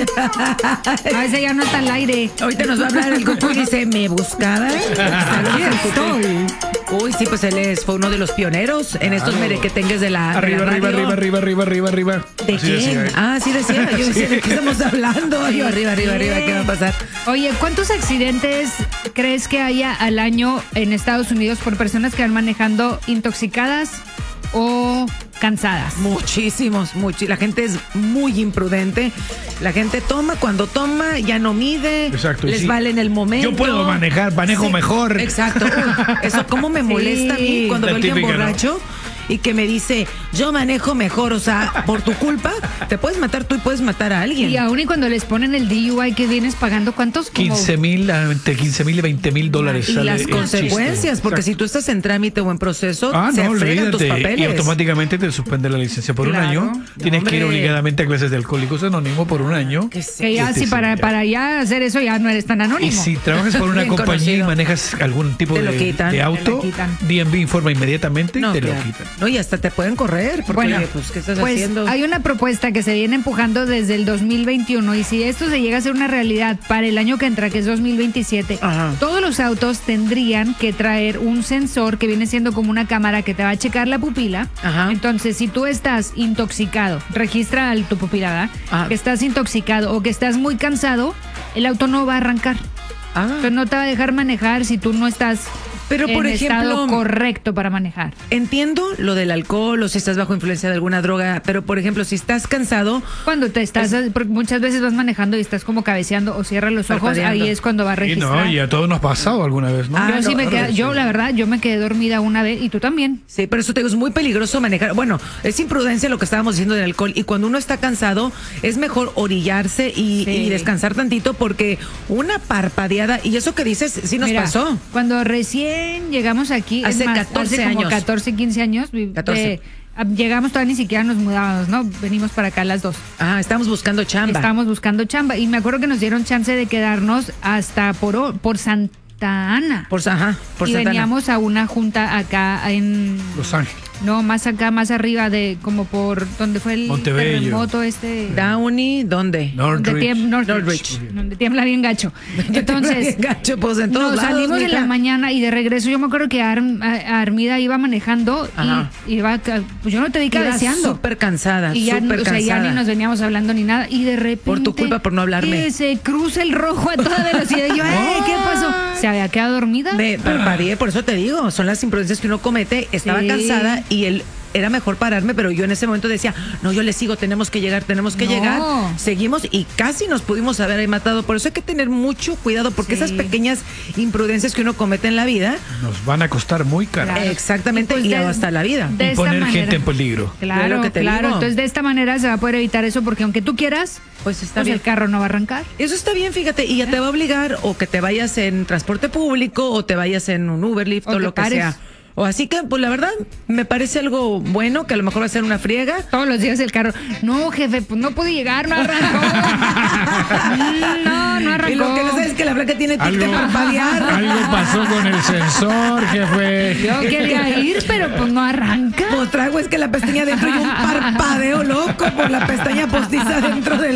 A veces ya no está al aire. Ahorita nos va a hablar el Goku y dice, ¿me buscaba? Aquí estoy. Uy, sí, pues fue uno de los pioneros en estos merequetengues de la Arriba, de la arriba, radio. arriba. ¿De Así quién? decía, ¿eh? Sí decía. Yo decía, ¿de qué estamos hablando? Yo, arriba, ¿qué va a pasar? Oye, ¿cuántos accidentes crees que haya al año en Estados Unidos por personas que van manejando intoxicadas o cansadas? Muchísimos. La gente es muy imprudente. La gente toma, cuando toma, ya no mide. Exacto, y Les sí. vale en el momento. Yo puedo manejar, manejo Sí, mejor. Exacto. Uy, eso cómo me molesta a mí cuando La veo a alguien típica, ¿no? borracho y que me dice, yo manejo mejor. O sea, por tu culpa, te puedes matar tú y puedes matar a alguien. Y aún y cuando les ponen el DUI que vienes pagando, ¿cuántos? Como 15,000, entre 15,000 y 20,000 dólares. Y sale las el consecuencias, chiste. porque Exacto. si tú estás en trámite o en proceso, No, se fregan tus olvídate. papeles. Y automáticamente te suspende la licencia por Claro. un año. Tienes que ir Hombre. obligadamente a clases de Alcohólicos Anónimos por un año. Que sí. que ya Sí, si sí, para ya. ya hacer eso ya no eres tan anónimo. Y si trabajas por una Bien compañía y conocido. manejas algún tipo Te lo de quitan, auto, te lo quitan. DMV informa inmediatamente y te claro. lo quitan. No, y hasta te pueden correr. Porque, Bueno, oye, pues, ¿qué estás pues haciendo? hay una propuesta que se viene empujando desde el 2021 y si esto se llega a ser una realidad para el año que entra, que es 2027, Ajá. todos los autos tendrían que traer un sensor que viene siendo como una cámara que te va a checar la pupila. Ajá. Entonces, si tú estás intoxicado, registra tu pupila, ¿verdad? Ajá. Que estás intoxicado o que estás muy cansado, el auto no va a arrancar. Entonces no te va a dejar manejar si tú no estás Pero, por en estado ejemplo, correcto para manejar. entiendo lo del alcohol o si estás bajo influencia de alguna droga, pero por ejemplo, si estás cansado, Cuando te estás, porque muchas veces vas manejando y estás como cabeceando o cierras los ojos, Parpadeando. ahí es cuando va a Y registrar. no, y a todos nos ha pasado alguna vez, ¿no? Yo sí no, me no, quedé, sí. yo la verdad, yo me quedé dormida una vez y tú también. sí, pero eso te digo, es muy peligroso manejar. Bueno, es imprudencia lo que estábamos diciendo del alcohol y cuando uno está cansado es mejor orillarse y descansar tantito porque una parpadeada, y eso que dices, sí nos Mira, pasó. Cuando recién llegamos aquí, Hace es más, 14 hace como años. 14, 15 años, 14. Llegamos todavía ni siquiera nos mudábamos, ¿no? Venimos para acá las dos. Estamos buscando chamba. Estábamos buscando chamba y me acuerdo que nos dieron chance de quedarnos hasta por Santa Ana. Por y Santana. veníamos a una junta acá en Los Ángeles. no, más acá, más arriba de como por donde fue el Montebello. terremoto este. Downey, ¿dónde? Donde Northridge. Northridge. donde tiembla bien gacho. Entonces, Gacho, pues en todos nos lados, salimos en mija. la mañana y de regreso yo me acuerdo que Armida iba manejando Ajá. y iba, pues yo no te vi Ibas cabeceando. súper cansada, Y ya, súper o sea, ya cansada. ni nos veníamos hablando ni nada. Y de repente. Por tu culpa, por no hablarme. Que se cruza el rojo a toda velocidad. Y yo, ¿qué pasó? ¿Se había quedado dormida? Me parpadeé, por eso te digo, son las imprudencias que uno comete. Estaba Sí. cansada y él era mejor pararme, pero yo en ese momento decía, no, yo le sigo, tenemos que llegar. No. Seguimos y casi nos pudimos haber ahí matado. Por eso hay que tener mucho cuidado, porque Sí. esas pequeñas imprudencias que uno comete en la vida, Nos van a costar muy caro. Claro. exactamente, Y pues y de- hasta la vida. de Y esta poner manera. gente en peligro. Claro, Claro que te digo. Entonces, de esta manera se va a poder evitar eso, porque aunque tú quieras, Pues está pues bien. el carro no va a arrancar. Eso está bien, fíjate, y ya te va a obligar o que te vayas en transporte público o te vayas en un Uber, Lyft O o te lo que pares. sea. O así que, pues la verdad, me parece algo bueno, que a lo mejor va a ser una friega. Todos los días el carro. No, jefe, pues no pude llegar, no arrancó. No arrancó. Y lo que no sabes es que la placa tiene tic de parpadear. Algo pasó con el sensor, jefe. Yo quería ir, pero pues no arranca. Pues traigo es que la pestaña dentro y un parpadeo loco por la pestaña postiza dentro del